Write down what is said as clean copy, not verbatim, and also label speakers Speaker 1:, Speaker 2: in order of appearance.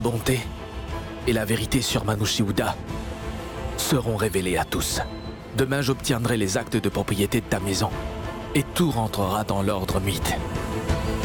Speaker 1: bonté et la vérité sur Manushiuda seront révélées à tous. Demain, j'obtiendrai les actes de propriété de ta maison et tout rentrera dans l'ordre mythe.